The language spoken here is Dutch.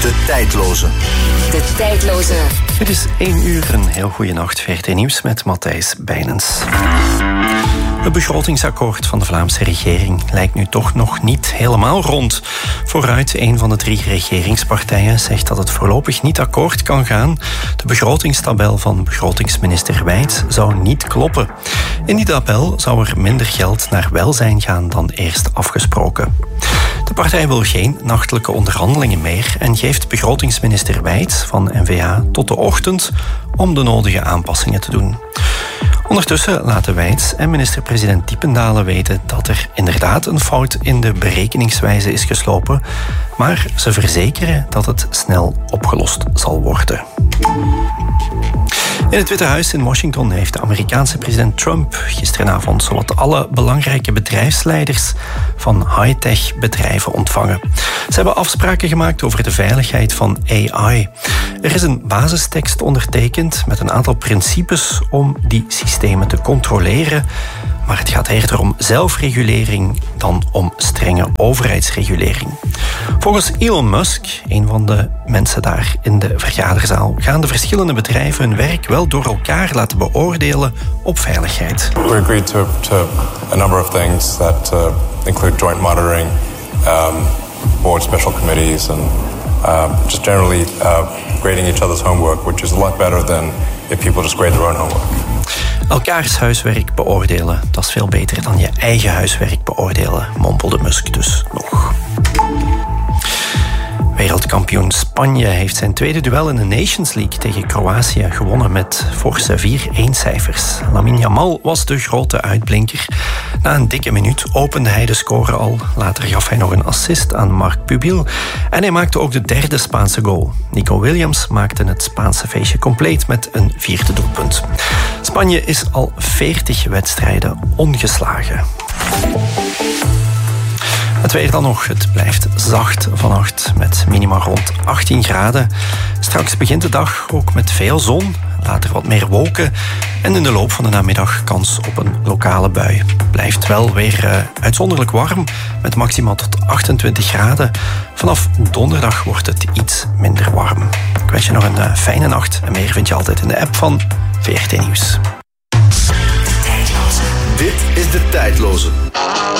De Tijdloze. De Tijdloze. Het is 1 uur, een heel goede nacht. VRT Nieuws met Matthijs Bijnens. Het begrotingsakkoord van de Vlaamse regering lijkt nu toch nog niet helemaal rond. Vooruit, een van de 3 regeringspartijen zegt dat het voorlopig niet akkoord kan gaan. De begrotingstabel van begrotingsminister Wijts zou niet kloppen. In die tabel zou er minder geld naar welzijn gaan dan eerst afgesproken. De partij wil geen nachtelijke onderhandelingen meer en geeft begrotingsminister Wijts van N-VA tot de ochtend om de nodige aanpassingen te doen. Ondertussen laten Wijts en minister-president Diependalen weten dat er inderdaad een fout in de berekeningswijze is geslopen, maar ze verzekeren dat het snel opgelost zal worden. In het Witte Huis in Washington heeft de Amerikaanse president Trump gisteravond zowat alle belangrijke bedrijfsleiders van high-tech bedrijven ontvangen. Ze hebben afspraken gemaakt over de veiligheid van AI. Er is een basistekst ondertekend met een aantal principes om die systemen te controleren. Maar het gaat eerder om zelfregulering dan om strenge overheidsregulering. Volgens Elon Musk, een van de mensen daar in de vergaderzaal, gaan de verschillende bedrijven hun werk wel door elkaar laten beoordelen op veiligheid. We agreed to a number of things that include joint monitoring, board special committees, and just generally grading each other's homework, which is a lot better than if people just grade their own homework. Elkaars huiswerk beoordelen, dat is veel beter dan je eigen huiswerk beoordelen, mompelde Musk dus nog. Wereldkampioen Spanje heeft zijn tweede duel in de Nations League tegen Kroatië gewonnen met forse 4-1-cijfers. Lamine Yamal was de grote uitblinker. Na een dikke minuut opende hij de score al. Later gaf hij nog een assist aan Marc Pubil. En hij maakte ook de 3e Spaanse goal. Nico Williams maakte het Spaanse feestje compleet met een 4e doelpunt. Spanje is al 40 wedstrijden ongeslagen. Het weer dan nog. Het blijft zacht vannacht met minima rond 18 graden. Straks begint de dag ook met veel zon, later wat meer wolken en in de loop van de namiddag kans op een lokale bui. Het blijft wel weer uitzonderlijk warm met maximaal tot 28 graden. Vanaf donderdag wordt het iets minder warm. Ik wens je nog een fijne nacht en meer vind je altijd in de app van VRT Nieuws. Dit is De Tijdloze.